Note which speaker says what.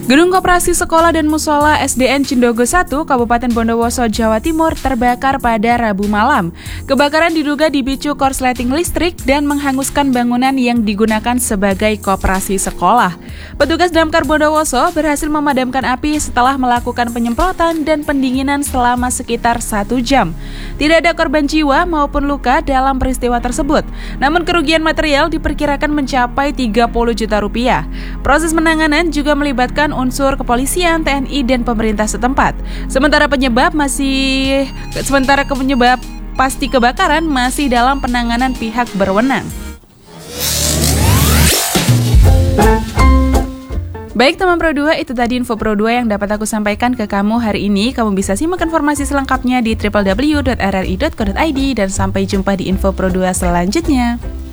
Speaker 1: Gedung Koperasi Sekolah dan Musola SDN Cindogo 1, Kabupaten Bondowoso, Jawa Timur terbakar pada Rabu malam. Kebakaran diduga dipicu korsleting listrik dan menghanguskan bangunan yang digunakan sebagai koperasi sekolah. Petugas Damkar Bondowoso berhasil memadamkan api setelah melakukan penyemprotan dan pendinginan selama sekitar 1 jam. Tidak ada korban jiwa maupun luka dalam peristiwa tersebut, namun kerugian material diperkirakan mencapai 30 juta rupiah. Proses penanganan juga melibatkan unsur kepolisian, TNI, dan pemerintah setempat. Sementara penyebab pasti kebakaran masih dalam penanganan pihak berwenang. Baik teman Pro 2, itu tadi info Pro 2 yang dapat aku sampaikan ke kamu hari ini. Kamu bisa simak informasi selengkapnya di www.rri.co.id dan sampai jumpa di info Pro 2 selanjutnya.